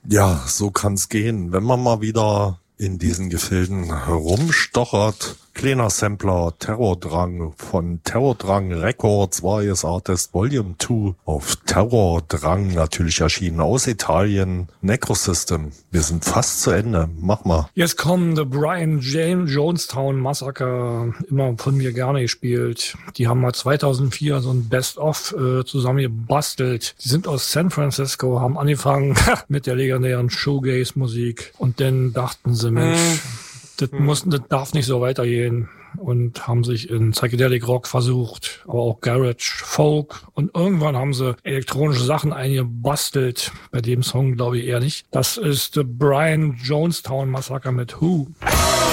Ja, so kann's gehen, wenn man mal wieder in diesen Gefilden herumstochert. Kleiner Sampler, Terrordrang von Terrordrang Records, Various Artist Volume 2 auf Terrordrang, natürlich erschienen aus Italien. Necrosystem, wir sind fast zu Ende, mach mal. Jetzt kommen The Brian Jonestown Massacre, immer von mir gerne gespielt. Die haben mal 2004 so ein Best-of zusammengebastelt. Die sind aus San Francisco, haben angefangen mit der legendären Shoegaze-Musik und dann dachten sie, Mensch, das darf nicht so weitergehen und haben sich in Psychedelic Rock versucht, aber auch Garage, Folk und irgendwann haben sie elektronische Sachen eingebastelt. Bei dem Song glaube ich eher nicht. Das ist The Brian Jonestown Massacre mit Who.